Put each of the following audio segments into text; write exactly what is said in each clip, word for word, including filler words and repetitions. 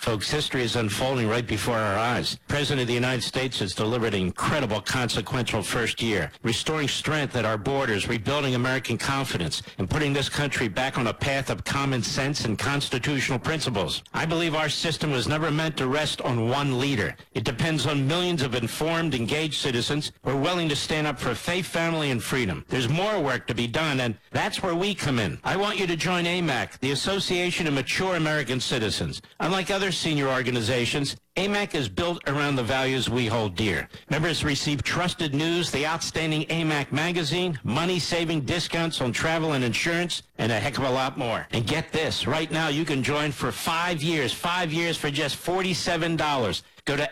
folks, history is unfolding right before our eyes. The President of the United States has delivered an incredible, consequential first year, restoring strength at our borders, rebuilding American confidence, and putting this country back on a path of common sense and constitutional principles. I believe our system was never meant to rest on one leader. It depends on millions of informed, engaged citizens who are willing to stand up for faith, family, and freedom. There's more work to be done, and that's where we come in. I want you to join A M A C, the Association of Mature American Citizens. Unlike other senior organizations, A M A C is built around the values we hold dear. Members receive trusted news, the outstanding A M A C magazine, money-saving discounts on travel and insurance, and a heck of a lot more. And get this, right now you can join for five years, five years for just forty-seven dollars. Go to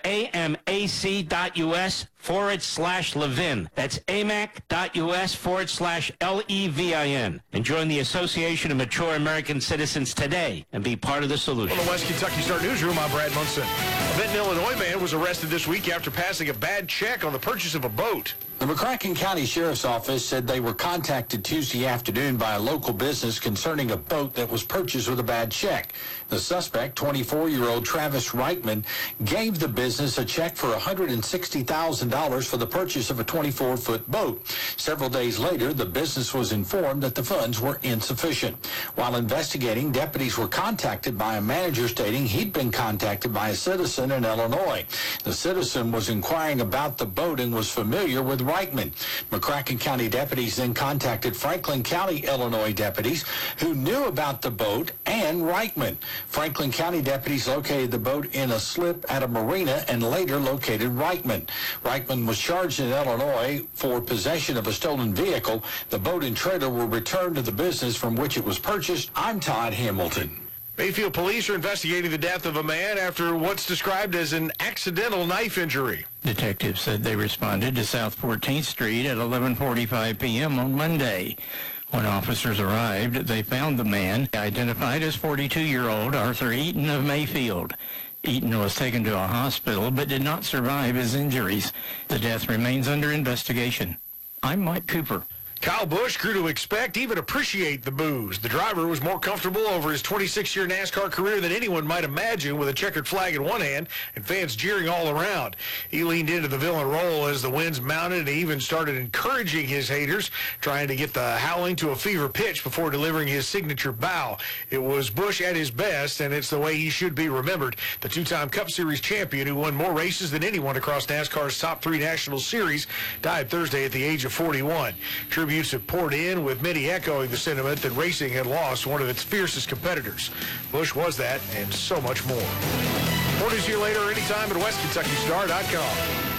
amac.us forward slash Levin. That's amac.us forward slash L E V I N. And join the Association of Mature American Citizens today and be part of the solution. From the West Kentucky Star Newsroom, I'm Brad Munson. A Benton, Illinois man was arrested this week after passing a bad check on the purchase of a boat. The McCracken County Sheriff's Office said they were contacted Tuesday afternoon by a local business concerning a boat that was purchased with a bad check. The suspect, twenty-four-year-old Travis Reichman, gave the business a check for one hundred sixty thousand dollars for the purchase of a twenty-four foot boat. Several days later, the business was informed that the funds were insufficient. While investigating, deputies were contacted by a manager stating he'd been contacted by a citizen in Illinois. The citizen was inquiring about the boat and was familiar with Reichman. McCracken County deputies then contacted Franklin County, Illinois deputies who knew about the boat and Reichman. Franklin County deputies located the boat in a slip at a marina and later located Reichman. Reichman was charged in Illinois for possession of a stolen vehicle. The boat and trailer were returned to the business from which it was purchased. I'm Todd Hamilton. Mayfield police are investigating the death of a man after what's described as an accidental knife injury. Detectives said they responded to South fourteenth Street at eleven forty-five p.m. on Monday. When officers arrived, they found the man, identified as forty-two-year-old Arthur Eaton of Mayfield. Eaton was taken to a hospital but did not survive his injuries. The death remains under investigation. I'm Mike Cooper. Kyle Busch grew to expect, even appreciate the booze. The driver was more comfortable over his twenty-six-year NASCAR career than anyone might imagine, with a checkered flag in one hand and fans jeering all around. He leaned into the villain role as the winds mounted and even started encouraging his haters, trying to get the howling to a fever pitch before delivering his signature bow. It was Busch at his best, and it's the way he should be remembered. The two-time Cup Series champion who won more races than anyone across NASCAR's top three national series died Thursday at the age of forty-one. Tributes have poured in, with many echoing the sentiment that racing had lost one of its fiercest competitors. Busch was that and so much more. More news here later anytime at West Kentucky Star dot com.